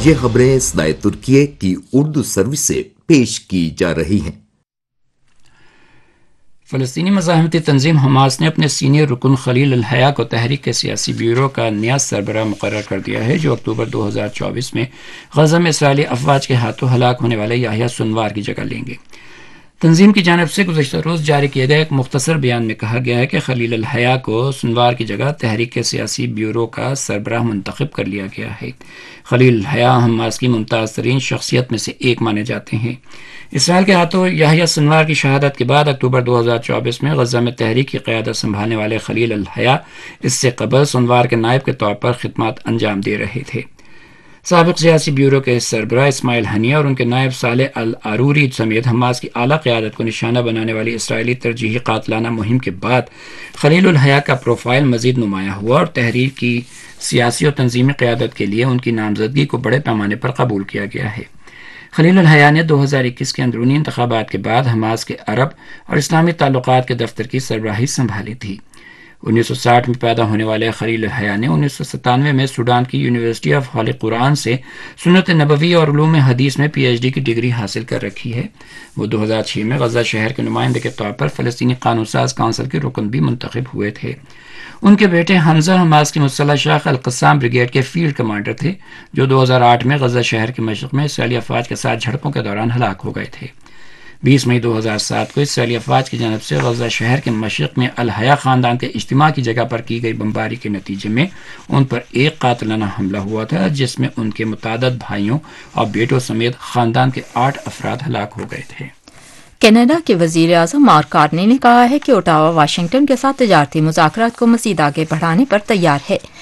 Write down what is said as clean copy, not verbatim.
یہ خبریں صدائے ترکیہ کی اردو سروس سے پیش کی جا رہی ہیں۔ فلسطینی مزاحمتی تنظیم حماس نے اپنے سینئر رکن خلیل الحیا کو تحریک سیاسی بیورو کا نیا سربراہ مقرر کر دیا ہے، جو اکتوبر 2024 میں غزہ میں اسرائیلی افواج کے ہاتھوں ہلاک ہونے والے یحییٰ سنوار کی جگہ لیں گے۔ تنظیم کی جانب سے گزشتہ روز جاری کیے گئے ایک مختصر بیان میں کہا گیا ہے کہ خلیل الحیا کو سنوار کی جگہ تحریک سیاسی بیورو کا سربراہ منتخب کر لیا گیا ہے۔ خلیل الحیا حماس کی ممتاز ترین شخصیت میں سے ایک مانے جاتے ہیں۔ اسرائیل کے ہاتھوں یحییٰ سنوار کی شہادت کے بعد اکتوبر 2024 میں غزہ میں تحریک کی قیادت سنبھالنے والے خلیل الحیا اس سے قبل سنوار کے نائب کے طور پر خدمات انجام دے رہے تھے۔ سابق سیاسی بیورو کے سربراہ اسماعیل ہنیہ اور ان کے نائب صالح العروری سمیت حماس کی اعلیٰ قیادت کو نشانہ بنانے والی اسرائیلی ترجیحی قاتلانہ مہم کے بعد خلیل الحیا کا پروفائل مزید نمایاں ہوا اور تحریک کی سیاسی اور تنظیمی قیادت کے لیے ان کی نامزدگی کو بڑے پیمانے پر قبول کیا گیا ہے۔ خلیل الحیا نے 2021 کے اندرونی انتخابات کے بعد حماس کے عرب اور اسلامی تعلقات کے دفتر کی سربراہی سنبھالی تھی۔ 1960 میں پیدا ہونے والے خلیل الحیا نے 1997 میں سوڈان کی یونیورسٹی آف ہالی قرآن سے سنت نبوی اور علوم حدیث میں پی ایچ ڈی کی ڈگری حاصل کر رکھی ہے۔ وہ 2006 میں غزہ شہر کے نمائندے کے طور پر فلسطینی قانون ساز کونسل کے رکن بھی منتخب ہوئے تھے۔ ان کے بیٹے حمزہ حماس کی مسلح شاخ القسام بریگیڈ کے فیلڈ کمانڈر تھے، جو 2008 میں غزہ شہر کے مشرق میں اسرائیلی افواج کے ساتھ جھڑپوں کے دوران ہلاک ہو گئے تھے۔ 20 مئی 2007 کو اسرائیلی افواج کی جانب سے غزہ شہر کے مشرق میں الحیا خاندان کے اجتماع کی جگہ پر کی گئی بمباری کے نتیجے میں ان پر ایک قاتلانہ حملہ ہوا تھا، جس میں ان کے متعدد بھائیوں اور بیٹوں سمیت خاندان کے 8 افراد ہلاک ہو گئے تھے۔ کینیڈا کے وزیر اعظم مارک کارنی نے کہا ہے کہ اوٹاوا واشنگٹن کے ساتھ تجارتی مذاکرات کو مزید آگے بڑھانے پر تیار ہے۔